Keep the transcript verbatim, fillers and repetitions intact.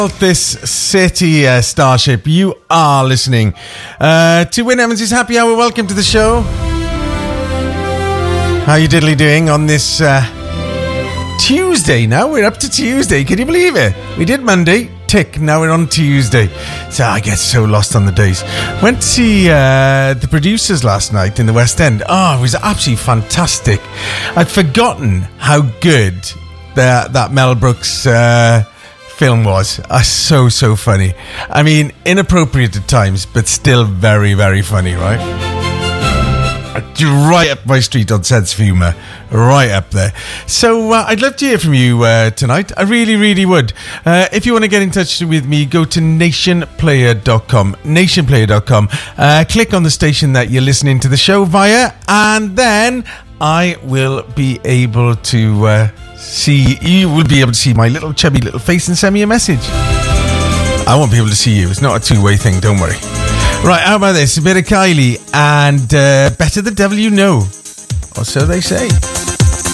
This city, uh, Starship, you are listening uh, to Wyn Evans' Happy Hour. Welcome to the show. How you diddly doing on this uh, Tuesday now? We're up to Tuesday. Can you believe it? We did Monday, tick, now we're on Tuesday. So I get so lost on the days. Went to see uh, the Producers last night in the West End. Oh, it was absolutely fantastic. I'd forgotten how good the, that Mel Brooks Uh, film was. Uh, so so funny. I mean, inappropriate at times, but still very very funny, right? Right up my street on sense of humour, right up there. So uh, I'd love to hear from you uh, tonight. I really really would. Uh, if you want to get in touch with me, go to nation player dot com. nation player dot com. Uh, click on the station that you're listening to the show via, and then I will be able to uh, see, you will be able to see my little chubby little face and send me a message. I won't be able to see you. It's not a two-way thing, don't worry. Right, how about this? A bit of Kylie and uh, Better the Devil You Know. Or so they say.